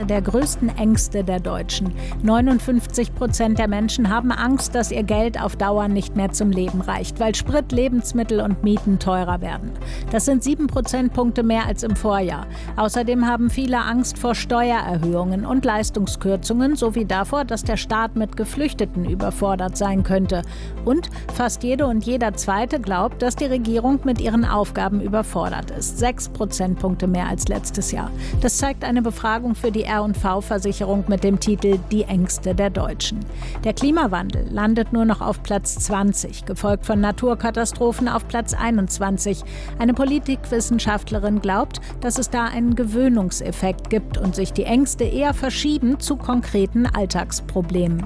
Der größten Ängste der Deutschen. 59% der Menschen haben Angst, dass ihr Geld auf Dauer nicht mehr zum Leben reicht, weil Sprit, Lebensmittel und Mieten teurer werden. Das sind 7 Prozentpunkte mehr als im Vorjahr. Außerdem haben viele Angst vor Steuererhöhungen und Leistungskürzungen sowie davor, dass der Staat mit Geflüchteten überfordert sein könnte. Und fast jede und jeder Zweite glaubt, dass die Regierung mit ihren Aufgaben überfordert ist. 6 Prozentpunkte mehr als letztes Jahr. Das zeigt eine Befragung für die R&V-Versicherung mit dem Titel Die Ängste der Deutschen. Der Klimawandel landet nur noch auf Platz 20, gefolgt von Naturkatastrophen auf Platz 21. Eine Politikwissenschaftlerin glaubt, dass es da einen Gewöhnungseffekt gibt und sich die Ängste eher verschieben zu konkreten Alltagsproblemen.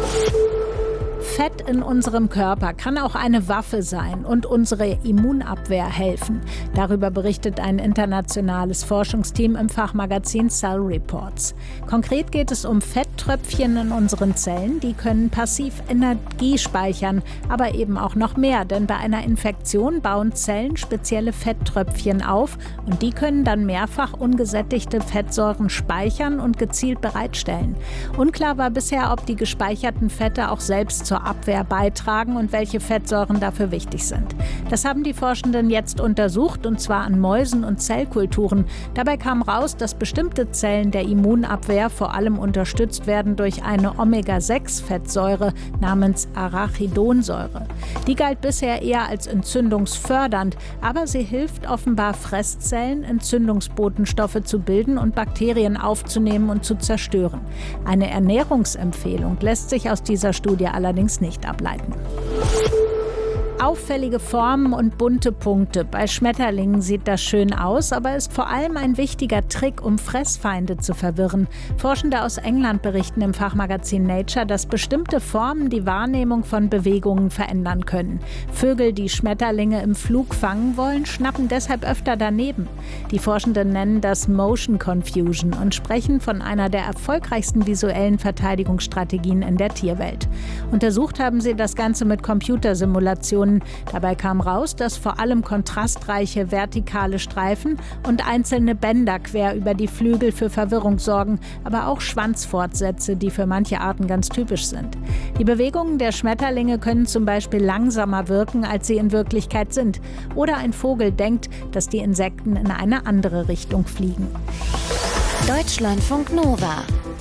Fett in unserem Körper kann auch eine Waffe sein und unsere Immunabwehr helfen. Darüber berichtet ein internationales Forschungsteam im Fachmagazin Cell Reports. Konkret geht es um Fetttröpfchen in unseren Zellen, die können passiv Energie speichern, aber eben auch noch mehr, denn bei einer Infektion bauen Zellen spezielle Fetttröpfchen auf und die können dann mehrfach ungesättigte Fettsäuren speichern und gezielt bereitstellen. Unklar war bisher, ob die gespeicherten Fette auch selbst zur Abwehr beitragen und welche Fettsäuren dafür wichtig sind. Das haben die Forschenden jetzt untersucht, und zwar an Mäusen und Zellkulturen. Dabei kam raus, dass bestimmte Zellen der Immunabwehr vor allem unterstützt werden durch eine Omega-6-Fettsäure namens Arachidonsäure. Die galt bisher eher als entzündungsfördernd, aber sie hilft offenbar Fresszellen, Entzündungsbotenstoffe zu bilden und Bakterien aufzunehmen und zu zerstören. Eine Ernährungsempfehlung lässt sich aus dieser Studie allerdings nicht ableiten. Auffällige Formen und bunte Punkte. Bei Schmetterlingen sieht das schön aus, aber ist vor allem ein wichtiger Trick, um Fressfeinde zu verwirren. Forschende aus England berichten im Fachmagazin Nature, dass bestimmte Formen die Wahrnehmung von Bewegungen verändern können. Vögel, die Schmetterlinge im Flug fangen wollen, schnappen deshalb öfter daneben. Die Forschenden nennen das Motion Confusion und sprechen von einer der erfolgreichsten visuellen Verteidigungsstrategien in der Tierwelt. Untersucht haben sie das Ganze mit Computersimulationen. Dabei kam raus, dass vor allem kontrastreiche vertikale Streifen und einzelne Bänder quer über die Flügel für Verwirrung sorgen, aber auch Schwanzfortsätze, die für manche Arten ganz typisch sind. Die Bewegungen der Schmetterlinge können zum Beispiel langsamer wirken, als sie in Wirklichkeit sind. Oder ein Vogel denkt, dass die Insekten in eine andere Richtung fliegen. Deutschlandfunk Nova